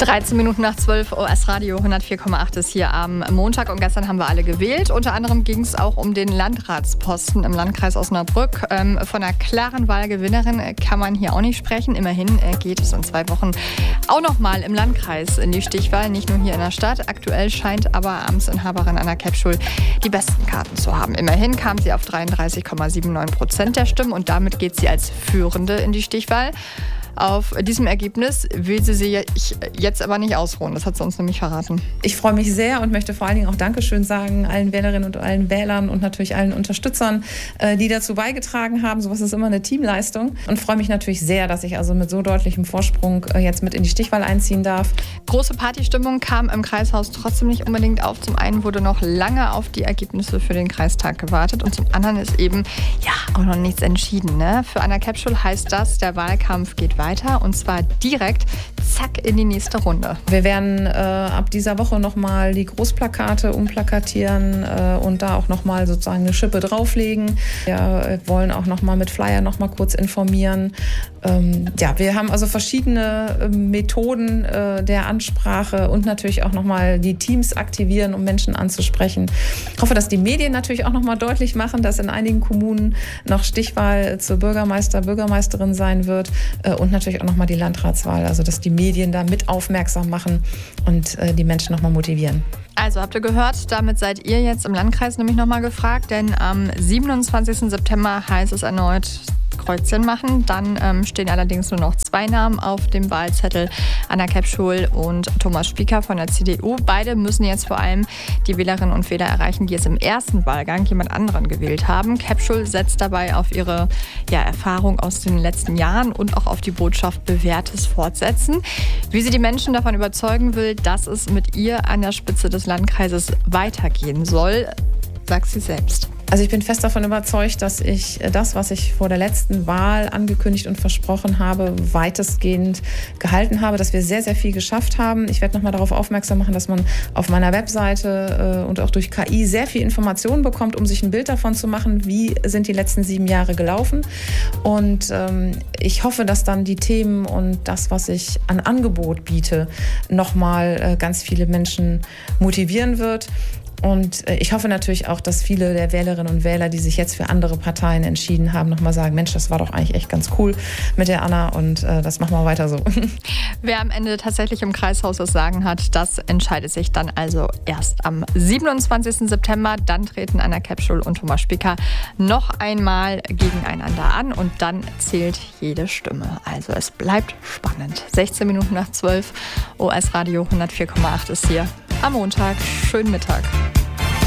13 Minuten nach 12, OS Radio 104,8 ist hier am Montag und gestern haben wir alle gewählt. Unter anderem ging es auch um den Landratsposten im Landkreis Osnabrück. Von einer klaren Wahlgewinnerin kann man hier auch nicht sprechen. Immerhin geht es in 2 Wochen auch nochmal im Landkreis in die Stichwahl, nicht nur hier in der Stadt. Aktuell scheint aber Amtsinhaberin Anna Kepschul die besten Karten zu haben. Immerhin kam sie auf 33,79% der Stimmen und damit geht sie als Führende in die Stichwahl. Auf diesem Ergebnis will sie sich jetzt aber nicht ausruhen. Das hat sie uns nämlich verraten. Ich freue mich sehr und möchte vor allen Dingen auch Dankeschön sagen allen Wählerinnen und allen Wählern und natürlich allen Unterstützern, die dazu beigetragen haben. Sowas ist immer eine Teamleistung. Und freue mich natürlich sehr, dass ich also mit so deutlichem Vorsprung jetzt mit in die Stichwahl einziehen darf. Große Partystimmung kam im Kreishaus trotzdem nicht unbedingt auf. Zum einen wurde noch lange auf die Ergebnisse für den Kreistag gewartet und zum anderen ist eben auch noch nichts entschieden. Ne? Für Anna Kepschul heißt das, der Wahlkampf geht weiter und zwar direkt, zack, in die nächste Runde. Wir werden ab dieser Woche nochmal die Großplakate umplakatieren und da auch nochmal sozusagen eine Schippe drauflegen. Wir wollen auch nochmal mit Flyer nochmal kurz informieren. Wir haben also verschiedene Methoden der Ansprache und natürlich auch nochmal die Teams aktivieren, um Menschen anzusprechen. Ich hoffe, dass die Medien natürlich auch nochmal deutlich machen, dass in einigen Kommunen noch Stichwahl zur Bürgermeisterin sein wird und natürlich auch nochmal die Landratswahl, also dass die Medien da mit aufmerksam machen und die Menschen nochmal motivieren. Also habt ihr gehört, damit seid ihr jetzt im Landkreis nämlich nochmal gefragt, denn am 27. September heißt es erneut Kreuzchen machen. Dann stehen allerdings nur noch 2 Namen auf dem Wahlzettel, Anna Kepschul und Thomas Spieker von der CDU. Beide müssen jetzt vor allem die Wählerinnen und Wähler erreichen, die jetzt im ersten Wahlgang jemand anderen gewählt haben. Kepschul setzt dabei auf ihre Erfahrung aus den letzten Jahren und auch auf die Botschaft Bewährtes fortsetzen. Wie sie die Menschen davon überzeugen will, dass es mit ihr an der Spitze des Landkreises weitergehen soll, sagt sie selbst. Also ich bin fest davon überzeugt, dass ich das, was ich vor der letzten Wahl angekündigt und versprochen habe, weitestgehend gehalten habe, dass wir sehr, sehr viel geschafft haben. Ich werde nochmal darauf aufmerksam machen, dass man auf meiner Webseite und auch durch KI sehr viel Informationen bekommt, um sich ein Bild davon zu machen, wie sind die letzten 7 Jahre gelaufen. Und ich hoffe, dass dann die Themen und das, was ich an Angebot biete, nochmal ganz viele Menschen motivieren wird. Und ich hoffe natürlich auch, dass viele der Wählerinnen und Wähler, die sich jetzt für andere Parteien entschieden haben, nochmal sagen, Mensch, das war doch eigentlich echt ganz cool mit der Anna und das machen wir weiter so. Wer am Ende tatsächlich im Kreishaus das Sagen hat, das entscheidet sich dann also erst am 27. September. Dann treten Anna Kepschul und Thomas Spieker noch einmal gegeneinander an und dann zählt jede Stimme. Also es bleibt spannend. 16 Minuten nach 12, OS Radio 104,8 ist hier am Montag. Schönen Mittag.